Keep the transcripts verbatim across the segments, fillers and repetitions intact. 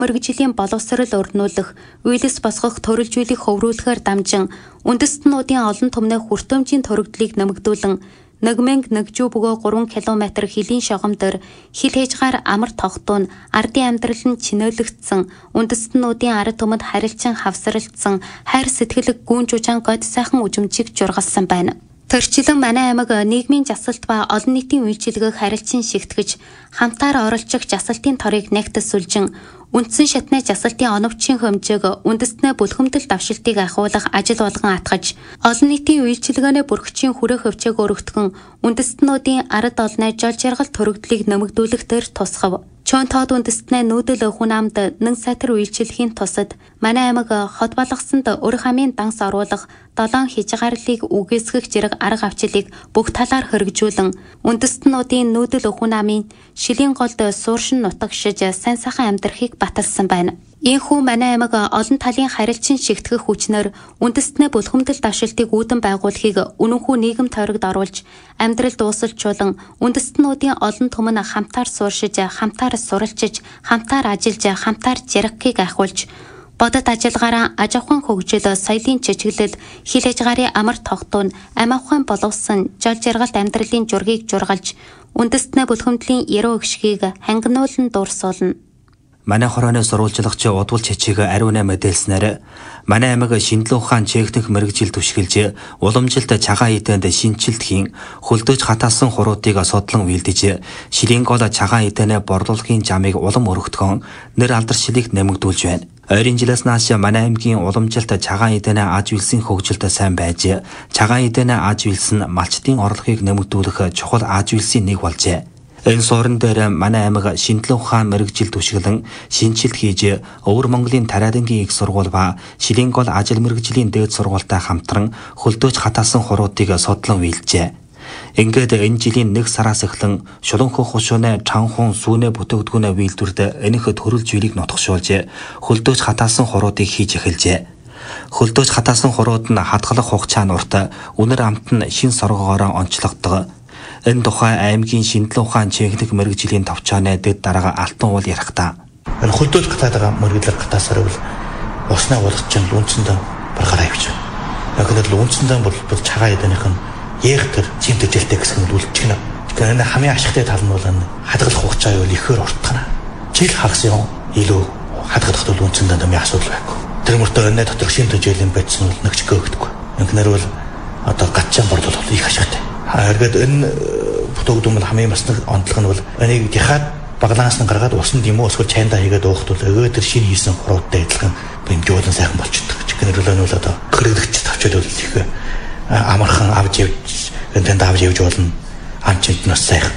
мэргэжлийн боловсрол өрнүүлэх, үйлс босгох төрөлжүүлэх хөврүүлэхээр дамжин үндэстнүүдийн олон түмний хүртээмжийн төрөгдлийг нэмэгдүүлэн нэг мянга нэгжүү бөгөө гурван километр хилийн шогомдор хил хээжгаар амар тогтуун ардын амьдрал нь чинөөлөгдсөн үндэстнүүдийн ард түмэд харилцан хавсралцсан хайр сэтгэлэг гүн жужаан год сайхан үжимчиг жургалсан байна. Төрчлөн манай аймаг нийгмийн жасалт ба олон нийтийн үйлчилгээг харилцан шигтгэж хамтаар оролцох жасалтын торыг нэгтсүүлжин үндсэн шатны жасалтын оновчийн хэмжээг үндэстнээ бүлхэмдэл давшилтыг ахиулах ажил болгон атгаж олон нийтийн үйлчилгээний бүрхчийн хүрээ хөвчээг өргөтгөн үндэстнүүдийн ард олны жол жаргал төрөгдлийг нэмэгдүүлэх дээр тусгав. Чон тоод үндэстнээ нүүдэл хүн амд нэг сайтар үйлчилгэхийн тусад манай аймаг хот болгосонд өр хамын данс оруулах долоон хязгаарлыг үгээсгэх зэрэг арга авчлыг бүх талаар хөргижүүлэн үндэстнүүдийн нүүдэл хүн амын шилийн голд сууршин нутагшиж сайн сайхан амьдрахыг баталсан байна. Ийхүү манай аймаг олон талын харилцан шигтгэх хүчнээр үндэстнээ бүлхэмдэл давшилтыг үүдэн байгуулахыг үнэнхүү нийгэм тойрогд оруулж амьдрал дуусалжуулан үндэстнүүдийн олон түмэн хамтаар сууршиж, хамтаар суралцж, хамтаар ажиллаж, хамтаар жаргахыг ахиулж бодит ажиллагаараа аж ахуйн хөгжил, соёлын чичгэлэл, хил хязгаарын амар тогтуун, ам ахуйн боловсон, жол жаргалт амьдралын жургийг жургалж, үндэстнээ бүлхэмдлийн яруу өгшгийг хангинуулан дурсуулна. Манай хорооны сурвалжлагч удвал чичиг ариуна мэдээлснээр манай аймаг шинжилгээ ухаан чехник мэрэгжил түшгэлж уламжилт цагаан эдэнд шинжилт хийн хөлдөөж хатаасан хуруудыг судлан үйлдэж шилийн гол цагаан эдэнэ борлуулахын замыг улам өргөтгөн нэр алдаршилыг нэмэгдүүлж байна. Ойрын жилээс нааш манай аймгийн уламжилт цагаан эдэнэ аж үйлсийн хөгжилд сайн байж цагаан эдэнэ аж үйлс нь малчдын орлогыг нэмэгдүүлэх чухал аж үйлсийн нэг болжээ. Энэ суурин дээр манай аймаг шинжилгээ ухаан мэрэгжил түшгэлэн шинжилт хийж Өвөр Монголын Тариалангийн их сургууль ба Шилийн гол ажил мэрэгжлийн дээд сургуультай хамтран хөлдөөж хатаасан хуруудыг судлан үйлжээ. Ингээд энэ жилийн нэг сараас эхлэн Шулуунхаа хушууны Чанхун сүүнэ бүтээгдэхүүнээ үйлдвэрд энэх төрөлжүүлийг нотгошуулж хөлдөөж хатаасан хуруудыг хийж эхэлжээ. Хөлдөөж хатаасан хурууд нь хадгалах хугацаа нурт үнэр амт нь шин соргоогоор онцлогддог. Энэ тухай аймгийн шинжилгээ ухаан чехник мэрэгжлийн товчооны дэд дарга алтан уул ярихтаа. Энэ хөлдөөж гатаад байгаа мэрэгжил гатаасаар бол уснаа болгож чинь үнцэндээ баргараа явж байна. Яг л үнцэндээ бол бол цагаан эдэнийх нь яг тэр чимтэжэлтэй гэсэн нь үлдчихнэ. Тэгэхээр энэ хамгийн ашигтай тал нь бол энэ хадгалах хугацаа юу ихээр уртгана. Жил хагас юм илүү хадгалах бол үнцэндээ нэмийн асуудал байхгүй. Тэр мөртөө энэ дотор шимтэжэлийн байцсан бол нэгч гөөгдөг. Ингэнээр бол одоо гатчаан борлол их ашигтай. Харин энэ бүтээгдэхүүн хамгийн бас нэг онцлог нь бол энийг яхаад баглаас нь гаргаад усанд юм уу эсвэл чайндаа хийгээд уухт бол өгөө тэр шинэ хийсэн хуруудтай адилхан бэмжүүлэн сайхан болчихдог. Чихнэр л бол одоо хэрэгдэгч тавчаад бол их амархан авч явж энд авч явж болно. Амчинд нь бас сайхан.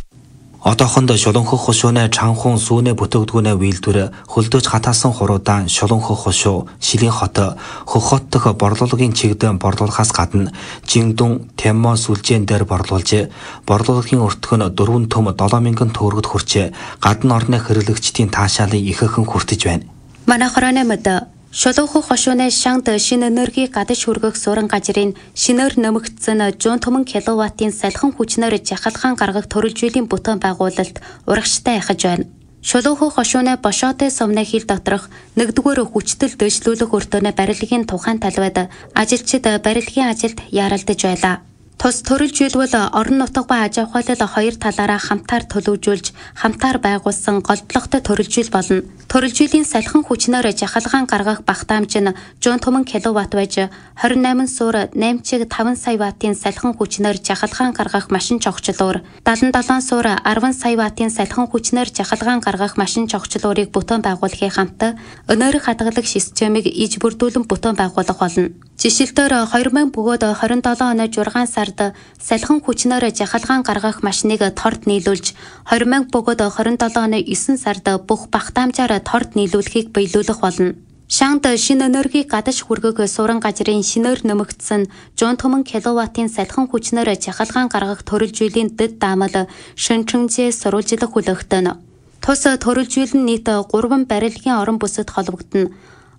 Одоохонд Шулуунхаа хушууны Чанхун сүүнэ бүтээгдэхүүнээ үйлдвэр хөлдөөж хатаасан хуруудаан Шулуунхаа хушуу, Шилийн хот, Хөх хот дэх борлуулагын чигд борлуулахаас гадна Жингдун, Тэммо сүлжээн дээр борлуулж, борлуулагын өртгөн дөрвөн төм долоо мянган төгрөгөд хүрч, гадна орны хэрэглэгчдийн таашаалыг ихээхэн хүртэж байна. Манай хорооны мэд Шулуунхаа хошууны шанд шинэ энерги гадаж хүргэх суран газрын шинээр нэмэгдсэн зуун түмэн киловаттын салхин хүчнээр жахалгаан гаргах төрөлжүүлийн бүтээн байгуулалт урагштай яхаж байна. Шулуунхаа хошууны бошоотой сумны хил доторх нэгдүгээр хүчтэл дэвшлүүлэх өртөөний барилгын тухайн талбайд ажилчид барилгын ажилд яралдаж байлаа. Тус төрөлжүүлбэл орон нутаг ба аж ахуйлал хоёр талаараа хамтаар төлөвжүүлж, хамтаар байгуулсан голдлогтой төрөлжүүл болно. Төрөлжүүлийн салхин хүчнээр жахалгаан гаргах багтаамж нь зуун түмэн киловатт байж хорин найман суур найман чиг таван сая ваттын салхин хүчнээр жахалгаан гаргах машин чогчлуур, далан долоон суур арван сая ваттын салхин хүчнээр жахалгаан гаргах машин чогчлуурыг бүтээн байгуулахын хамт өнөөрийн хадгалах системийг иж бүрдүүлэн бүтээн байгуулах болно. Жишээлбэл хоёр мянга бөгөөд хорин долоон оны зургаан сард салхин хүчнээр жахалгаан гаргах машиныг торд нийлүүлж, хоёр мянга бөгөөд хорин долоон оны есөн сард бүх багтаамжаар торд нийлүүлэхийг биелүүлэх болно. Шанд шинэ энерги гадаж хүргэх суран газрын шинээр нэмэгдсэн зуун түмэн киловаттын салхин хүчнээр жахалгаан гаргах төрөлжүүлийн дэд даамал шинжлэхүйн сурвалжлах хүлээгтэн. Тус төрөлжүүл нь нийт гурван барилгын орон бүсэд холбогдно.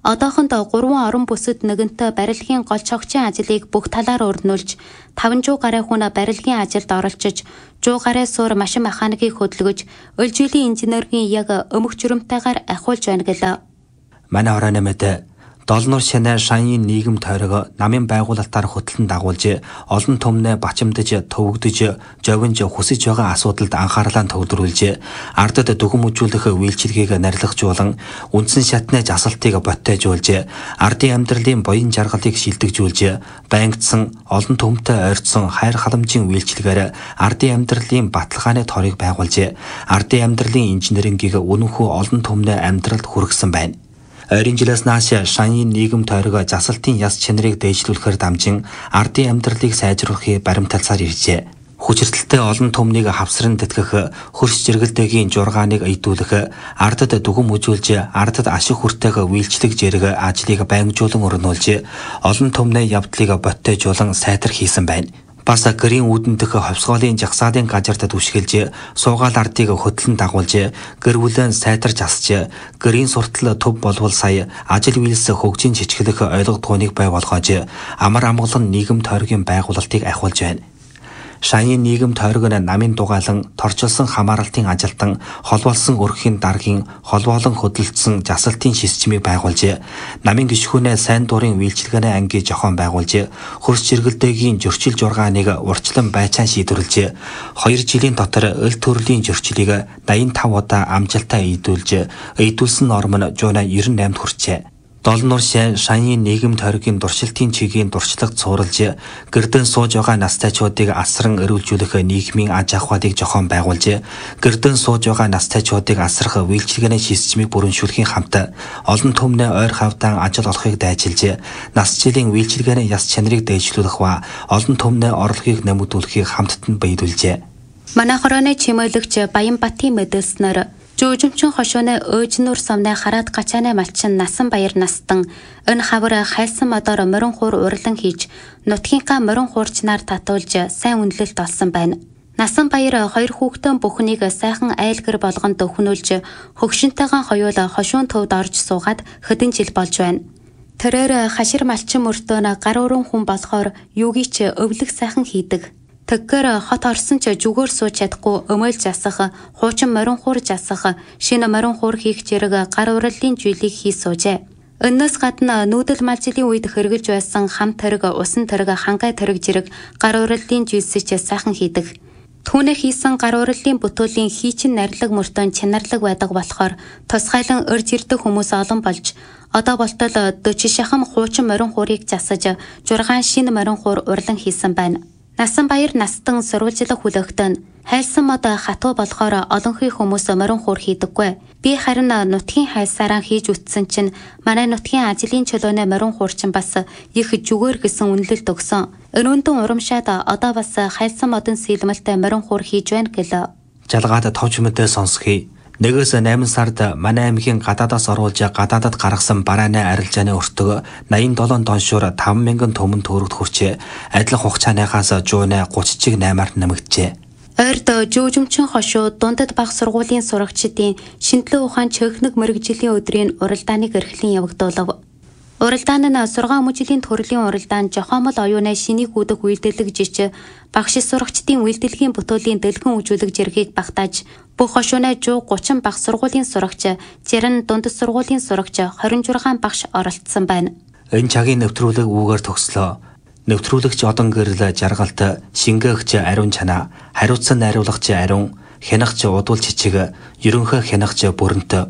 Одоохонд гурван орон бүсэд нэгэнтээ барилгын гол чогчийн ажлыг бүх талаар өрнүүлж, таван жуу гаруй хүн барилгын ажилд оролцож, жуу гаруй суур машин механикийг хөдөлгөж, өлжилийн инженерийн яг өмөх журамтайгаар ахиулж байна гэлээ. Манай хорооны мэдээ Долнуур шанаа Шанийн нийгэм тойрог намын байгуулалтаар хөтлөн дагуулж олон түмнээ бачимдаж, төвөгдөж, жовинж хүсэж байгаа асуудалд анхаарлаа төвлөрүүлж, ардад дүгм үзүүлэх үйлчилгээг нарилгажуулан, үндсэн шатны жасалтыг боттойжуулж, ардын амьдралын буян жаргалыг шилдэгжүүлж, байнгдсан олон түмтэй ойртсон хайр халамжийн үйлчилгээр ардын амьдралын баталгааны торыг байгуулж, ардын амьдралын инженерингийг үнэнхүү олон түмнээ амьдралд хүргэсэн байна. Ойрын жилээс нааш Шанийн нийгэм тойрог засалтын яс чанарыг дээшлүүлэхээр дамжин ардын амьдралыг сайжруулахыг баримталсаар иржээ. Хүчирдэлтэй олон түмнийг хавсран тэтгэх, хөрс жиргэлтэйгийн жургааныг эйдүүлэх, ардад дүгм үзүүлж, ардад ашиг хүртээх үйлчлэг зэрэг ажлыг байнгжуулан өрнүүлж, олон түмний явдлыг боттойжуулан сайтар хийсэн байна. Бас гэрийн үүдэнтэх ховсгоолын жагсаалын газарт түшгэлж, суугаал ардыг хөтлөн дагуулж, гэр бүлэн сайтарч асч, гэрийн суртал төв болвол сая ажил үйлс хөгжин чичгэлэх ойлгодгооныг бай болгож, амар амгалан нийгэм тойргийн байгуулалтыг ахиулж байна. Шанийн нийгэм тойрог нь намын дугаалan торчилсан хамааралтын ажилтан холбоолсон өрхийн даргийн холбоолон хөдөлгдсөн жасалтын системийг байгуулж, намын гишгүүнээ сайн дурын үйлчилгээний анги зохион байгуулж, хөрс жиргэлтэйгийн зөрчил жургааныг урьдчилан байцаан шийдвэрлэж, хоёр жилийн дотор өл төрлийн зөрчилийг даян тав удаа амжилттай эйдүүлж, эйдүүлсэн норм нь жуунаа девяносто восьмд хүрчээ. Долнуур Шанийн нийгэм тойргийн дуршилтын чигийн дуршлагд цууралж, гэрдэн сууж байгаа настайчуудыг асран өрүүлжүүлэх нийгмийн аж ахуйг зохион байгуулж, гэрдэн сууж байгаа настайчуудыг асрах үйлчилгээний системийг бүрэншүүлэхийн хамт олон түмний ойр хавдаан ажил олохыг дайчилж, нас жилийн үйлчилгээний яс чанарыг дээшлүүлэх ба олон түмний орлогыг нэмэгдүүлэхийг хамтд нь биелүүлжээ. Манай хорооны чимэөлөгч Баянбатын мэдээлснээр Жүүжимчин хошооны Өжнүр сумны хараад гачааны малчин Насан Баяр настан энэ хавар хайлсан модоор морин хуур урлан хийж нутгийнхаа морин хуурчнаар татуулж сайн үнэлэлт олсон байна. Насан Баяр хоёр хүүхдэн бүхнийг сайхан айлгэр болгонд өхнүүлж хөгшинтэйгэн хоёул хошуун төвд орж суугаад хэдэн жил болж байна. Тэрээр хашир малчин мөртөөн гар уран хүн болохоор юугийч өвлөх сайхан хийдэг. Тэггээр хот орсон ч жүгээр сууж чадахгүй өмөөл засах, хуучин морин хуур засах, шинэ морин хуур хийх зэрэг гар уралын зүйлийг хий суужээ. Өнөөс гадна нүүдэл малжилийн үед хэрэгжилж байсан хам тэрэг, усан тэрэг, хангай тэрэг зэрэг гар уралын зүйлсч сайхан хийдэг. Түүнээ хийсэн гар уралын бүтээлийн хийчин нарилаг мөртөө чанарлаг байдаг болохоор тусгайлан өрж ирдэг хүмүүс олон болж, одоо болтол дөч шахам хуучин морин хуурыг засаж, жургаан шинэ морин хуур урлан хийсэн байна. Насан Баяр настан сурвалжлах хүлээгтэн хайлсан мод хатуу болохоор олонхий хүмүүс морин хуур хийдэггүй. Би харин нутгийн хайлсараа хийж үтсэн чинь манай нутгийн ажлын чөлөөний морин хуурчин бас их жүгээр гэсэн үнэлэлт өгсөн. Өнөөндөн урамшаад одоо бас хайлсан модон сэлмэлтэй морин хуур хийж байна гэлээ. Жалгаад товч мэдээ сонсхий. Нэгээс найман сард манай аймгийн гадаадаас оруулж гадаадад гаргасан барааны арилжааны өртөг восемьдесят долоо тоншуур таван мянган төмөн төгрөгт хүрчээ. Адилхан хугацааныхаас жуунаа гуйч чиг наймаар нэмэгджээ. Ойрд Жүүжимчин хошуу дундад бага сургуулийн сурагчдын шинжилгээ ухаан чөөхнөг мэргэжлийн өдрийн уралдааныг эрхлэн явагдуулав. Уралдаан нь сургаан мужилийн төрлийн уралдаан жохомол оюуны шинийг үүдэх үйлдэлэг жич багш сурагчдын үйлдэлгийн бүтээлийн дэлгэн үжүүлэг зэргийг багтааж бүх хошууны жуу гучин бага сургуулийн сурагч, зарим дундад сургуулийн сурагч двадцать шесть багш оролцсон байна. Энэ цагийн нэвтрүүлэг үүгээр төгслөө. Нэвтрүүлэгч одон гэрэл жаргалт, шингээгч ариун чанаа, хариуцсан найруулагч ариун, хянагч удвал чичиг, ерөнхий хянагч бүрэнт.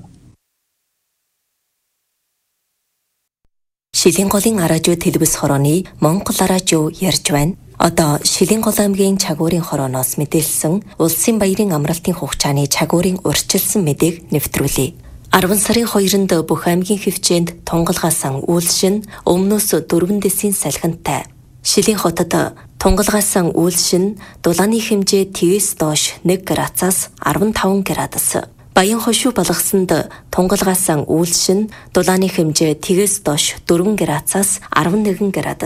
Шилэн голын аражуу телевиз хорооны Монгол аражуу ярьж байна. Одоо Шилэн гол аймгийн Чагуурын хорооноос мэдээлсэн улсын баярын амралтын хугацааны Чагуурын урьдчилсан мэдээг нэвтрүүлье. арван сарын хоёрнд бүх аймгийн хөвчөнд тунгалгаасан үйлшин өмнөөс дөрвөн дэсийн салхинтай. Шилэн хотод тунгалгаасан үйлшин дулааны хэмжээ тэгээс доош нэг градусаас арван таван градус. Баян хошуу болгосонд тунгалгаасан үйлшин дулааны хэмжээ тэгээс доош дөрвөн градусаас арван нэгэн градус.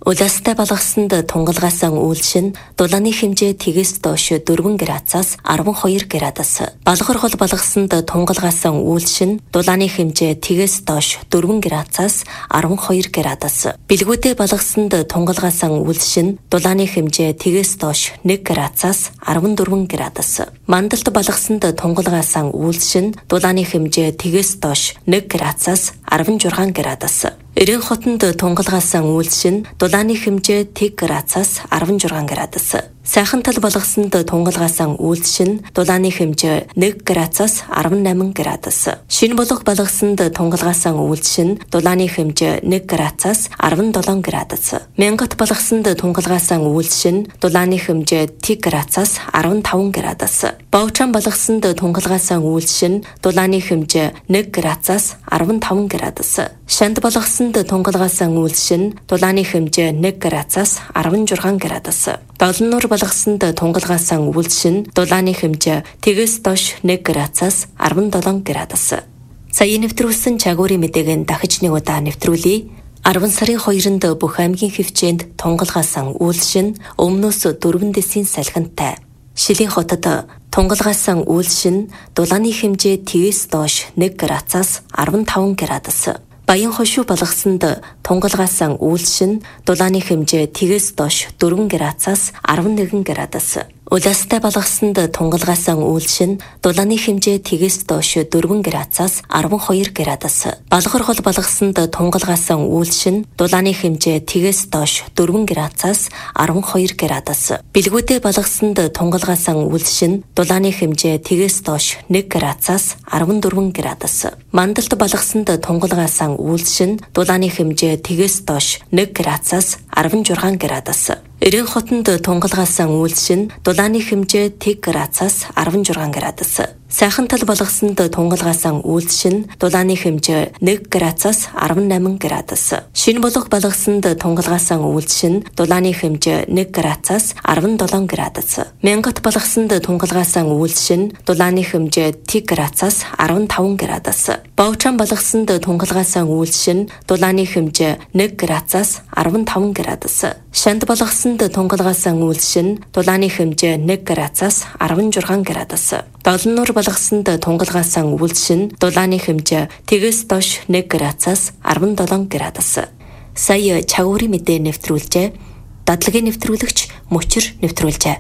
Улаастай балгасанд тунгалгаасан үйлшин дулааны хэмжээ тэгээс доош дөрвөн градусаас арван хоёр градус. Балгар хол балгасанд тунгалгаасан үйлшин дулааны хэмжээ тэгээс доош дөрвөн градусаас арван хоёр градус. Бэлгүүдээ балгасанд тунгалгаасан үйлшин дулааны хэмжээ тэгээс доош нэг градусаас арван дөрвөн градус. Мандалт балгасанд тунгалгаасан үйлшин дулааны хэмжээ тэгээс доош нэг градусаас арван жургаан градус. Эрен хотонд тунгалгаасан үйлшин дулааны хэмжээ тэг градусаас арван жургаан градус. Сайхан тал балгасанд тунгалгаасан үйлшин дулааны хэмжээ нэг градусаас арван наман градус. Шинэ болох балгасанд тунгалгаасан үйлшин дулааны хэмжээ нэг градусаас арван долоон градус. Мянгат балгасанд тунгалгаасан үйлшин дулааны хэмжээ тэг градусаас арван таван градус. Бовчан балгасанд тунгалгаасан үйлшин дулааны хэмжээ нэг градусаас арван таван градус. Шанд балгасанд тунгалгаасан үйлшин дулааны хэмжээ нэг градусаас арван жургаан градус. Долон нуур балгасанд тунгалгаасан үйлшин дулааны хэмжээ тэгээс доош нэг градусаас арван долоон градус. Сая нэвтрүүлсэн чагуурын мэдээг дахиж нэг удаа нэвтрүүлье. арван сарын хоёрнд бүх аймгийн хэмжээнд тунгалгаасан үйлшин өмнөөс дөрвөн дэсийн салхинтай. Шилийн хотод тунгалгаасан үйлшин дулааны хэмжээ тэгээс доош нэг градусаас арван таван градус. Баян хошуу балгасанд тунгалгаасан үйлшин дулааны хэмжээ тэгээс доош дөрвөн градусаас арван нэгэн градус. Улаастай балгасанд тунгалгаасан үйлшин дулааны хэмжээ тэгээс доош дөрвөн градусаас арван хоёр градус. Балгар хол балгасанд тунгалгаасан үйлшин дулааны хэмжээ тэгээс доош дөрвөн градусаас арван хоёр градус. Бэлгүүдээ балгасанд тунгалгаасан үйлшин дулааны хэмжээ тэгээс доош нэг градусаас арван дөрвөн градус. Мандалт балгасанд тунгалгаасан үйлшин дулааны хэмжээ тэгээс доош нэг градусаас арван жургаан градус. Эрен хотонд тунгалгаасан үйлшин дулааны хэмжээ тэг градусаас арван жургаан градус. Сайхан тал балгасанд тунгалгаасан үйлшин дулааны хэмжээ нэг градусаас арван наман градус. Шинэ болох балгасанд тунгалгаасан үйлшин дулааны хэмжээ нэг градусаас арван долоон градус. Мянгат балгасанд тунгалгаасан үйлшин дулааны хэмжээ тэг градусаас арван таван градус. Бовчан балгасанд тунгалгаасан үйлшин дулааны хэмжээ нэг градусаас арван таван градус. Шанд балгасанд тунгалгаасан үйлшин дулааны хэмжээ нэг градусаас арван жургаан градус. Долон нуур балгасанд тунгалгаасан үйлшин дулааны хэмжээ тэгээс доош нэг градусаас арван долоон градус. Сая чагуурын мэдээ нэвтрүүлжээ. Дадлагын нэвтрүүлэгч Мөчир нэвтрүүлжээ.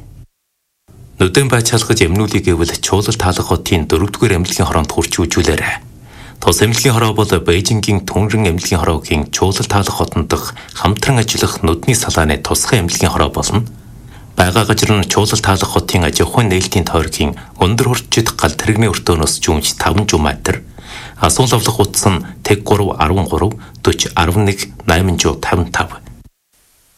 Нүдэн бай чалгаж эмнүүлийг гэвэл чуулал таалах хотын дөрөвдүгээр эмнэлгийн хороонд хурч үжүүлээрэ. Тус эмнэлгийн хороо бол Бээжингийн Түнрэн эмнэлгийн хороогийн чуулал таалах хотон дох хамтран ажиллах нүдний салааны тусгай эмнэлгийн хороо болно. Бага газар нь чуулал таалах хотын аж ахуйн нээлтийн тойргийн өндөр хурцчид гал тэрэгний өртөөнөөс жүүмж таван жуматер, асуул авлах утас нь тэг гурав арван гурав, дөрвөн арван нэг, найман жуу таван тав.